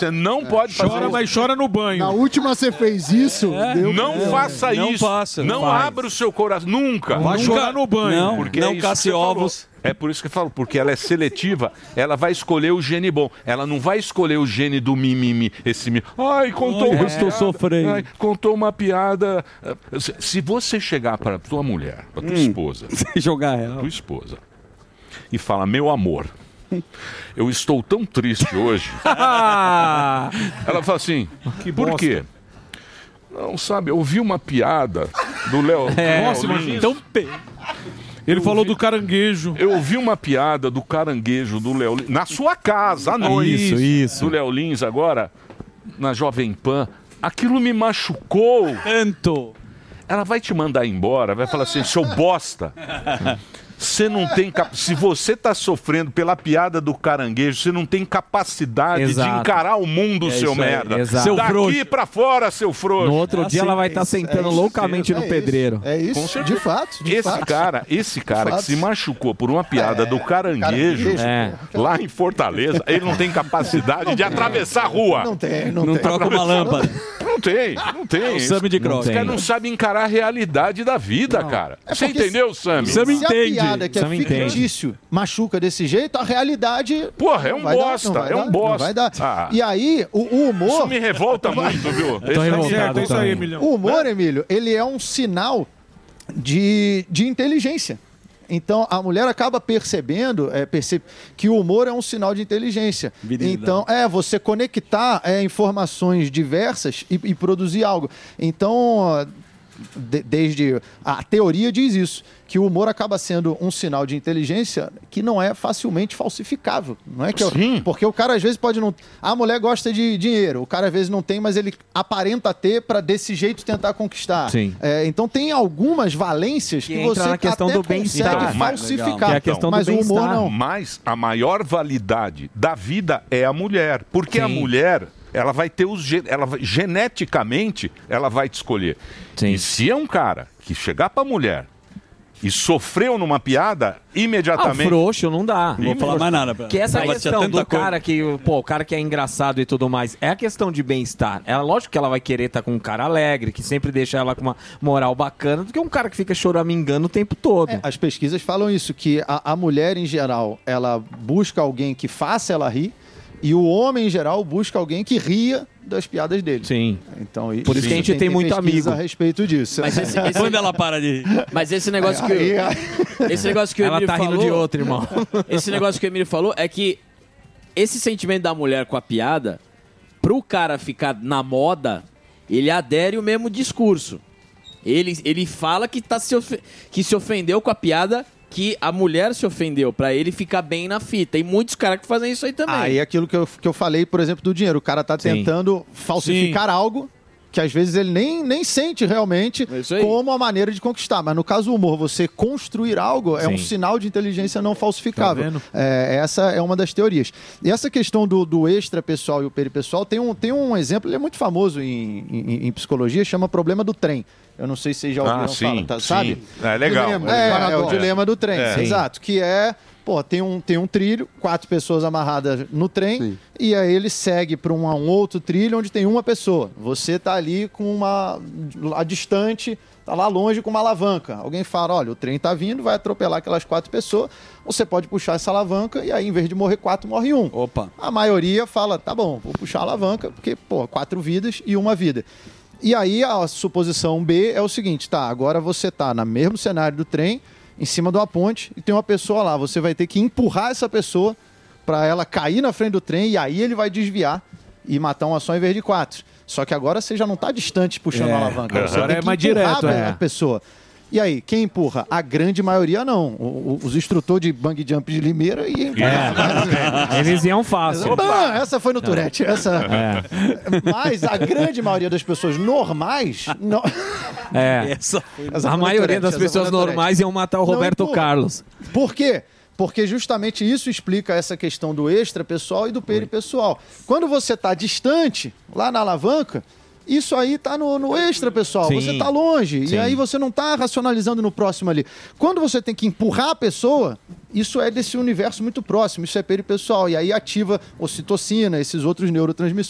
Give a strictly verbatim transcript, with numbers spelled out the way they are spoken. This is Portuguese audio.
Você não pode fazer Chora, isso. mas chora no banho. Na última você fez isso. É. deu- Não é. faça Não isso. faça, não faz. abra o seu coração. Nunca. Vai Nunca. chorar no banho. Não, Porque não é isso casse que você falou. ovos. É por isso que eu falo, porque ela é seletiva, ela vai escolher o gene bom. Ela não vai escolher o gene do mimimi. Esse mi... Ai, contou Ai, uma eu estou piada. sofrendo. Ai, contou uma piada. Se- Se você chegar para tua mulher, para tua Hum. esposa, Jogar real. tua esposa, e fala, meu amor, eu estou tão triste hoje. Ela fala assim, por bosta. quê? Não, sabe, eu ouvi uma piada do Léo. É, Nossa, Léo imagina. Lins. Então, pe- Ele falou do caranguejo. Eu ouvi uma piada do caranguejo do Léo Lins, na sua casa, à noite. Isso, isso. Do Léo Lins agora, na Jovem Pan. Aquilo me machucou. tanto. Ela vai te mandar embora, vai falar assim, seu bosta. Você não tem cap... Se você tá sofrendo pela piada do caranguejo, você não tem capacidade Exato. de encarar o mundo, É seu isso aí, merda. exato. Seu Daqui frouxo. pra fora, seu frouxo. No outro dia Assim, ela vai estar é isso, sentando é isso, loucamente é no isso, pedreiro. É Com isso, certeza. de fato. De Esse fato. cara, esse cara que fato. se machucou por uma piada do caranguejo, caranguejo, É. lá em Fortaleza, ele não tem capacidade de atravessar a rua. Não tem, não, Não tem. troca uma lâmpada. Não tem, não tem. O Sammy de Cross. Os caras não sabem encarar a realidade da vida, cara. Você É porque entendeu, Sammy? Sam Se entende. a piada que é Sam entende. fictício machuca desse jeito, a realidade... Porra, é não um vai dar, bosta, não vai é um dar, não bosta. vai dar. Ah. E aí, o, o humor... Isso me revolta muito, viu? Tô Esse- revoltado Certo, é isso aí, também. Emilhão. O humor, Emílio, ele é um sinal de, de inteligência. Então, a mulher acaba percebendo é, perce- que o humor é um sinal de inteligência. Virilidade. Então, é você conectar é, informações diversas e, e produzir algo. Então, de- desde a teoria diz isso, que o humor acaba sendo um sinal de inteligência que não é facilmente falsificável. Não é que eu- Sim. porque o cara às vezes pode não. A mulher gosta de dinheiro, o cara às vezes não tem, mas ele aparenta ter para desse jeito tentar conquistar. Sim. É, então tem algumas valências Que que, entra você na questão até do bem-estar. consegue Mas- falsificar. Que é a questão do mas o humor bem-estar. não. Mas a maior validade da vida é a mulher. Porque Sim. a mulher, ela vai ter os. ge- Ela, vai- geneticamente, ela vai te escolher. Sim. E se é um cara que chegar pra mulher e sofreu numa piada, Ah, imediatamente. frouxo não dá. Não vou falar mais nada. pra- Que essa Ela tinha questão tanta do coisa. cara que, pô, o cara que é engraçado e tudo mais, é a questão de bem-estar. Ela, lógico que ela vai querer estar com um cara alegre, que sempre deixa ela com uma moral bacana, do que um cara que fica choramingando o tempo todo. É, as pesquisas falam isso, que a, a mulher em geral, ela busca alguém que faça ela rir, e o homem em geral busca alguém que ria das piadas dele. Sim. Então, Por isso que a gente tem muito pesquisa amigo. a respeito disso. Mas esse, esse- Quando ela para de. mas esse negócio que Aí, o- aí- esse negócio que o Ela Emílio tá rindo falou, de outro, irmão. esse negócio que o Emílio falou é que esse sentimento da mulher com a piada, pro cara ficar na moda, ele adere o mesmo discurso. Ele, ele fala que, tá se ofe- que se ofendeu com a piada que a mulher se ofendeu, pra ele ficar bem na fita. E muitos caras que fazem isso aí também. Aí é aquilo que eu, que eu falei, por exemplo, do dinheiro. O cara tá Sim. tentando falsificar algo que às vezes ele nem, nem sente realmente É isso aí. como a maneira de conquistar. Mas no caso do humor, você construir algo é Sim. um sinal de inteligência não falsificável. Tá vendo? É, essa é uma das teorias. E essa questão do, do extrapessoal e o peripessoal tem um, tem um exemplo, ele é muito famoso em, em, em psicologia, chama problema do trem. Eu não sei se vocês já ouviram Ah, falar, sim, tá, sim. sabe? É legal. Dilema. É É, legal. é o É. dilema do trem, É. exato. Que é, pô, tem um, tem um trilho, quatro pessoas amarradas no trem, e aí ele segue para um, um outro trilho onde tem uma pessoa. Você tá ali com uma. lá distante, tá lá longe com uma alavanca. Alguém fala: olha, o trem tá vindo, vai atropelar aquelas quatro pessoas. Você pode puxar essa alavanca e aí, em vez de morrer quatro, morre um. Opa. A maioria fala: tá bom, vou puxar a alavanca, porque, pô, quatro vidas e uma vida. E aí a suposição B é o seguinte, tá, agora você tá no mesmo cenário do trem, em cima de uma ponte, e tem uma pessoa lá, você vai ter que empurrar essa pessoa para ela cair na frente do trem, e aí ele vai desviar e matar uma só em vez de quatro. Só que agora você já não tá distante puxando É. a alavanca, você Agora tem é que mais empurrar direto, a é. a pessoa. E aí, quem empurra? A grande maioria não. O- o- os instrutores de bang jump de Limeira e É. Eles iam fácil. Opa, essa foi no Tourette. Essa... É. Mas a grande maioria das pessoas normais. Não... É. Essa Essa A foi no maioria Tourette, das essa pessoas foi no Tourette. normais iam matar o Não Roberto empurra. Carlos. Por quê? Porque justamente isso explica essa questão do extrapessoal e do peripessoal. Quando você está distante, lá na alavanca, isso aí está no, no extrapessoal. Sim. Você está longe. Sim. E aí você não está racionalizando no próximo ali. Quando você tem que empurrar a pessoa, isso é desse universo muito próximo. Isso é peripessoal. E aí ativa ocitocina, esses outros neurotransmissores.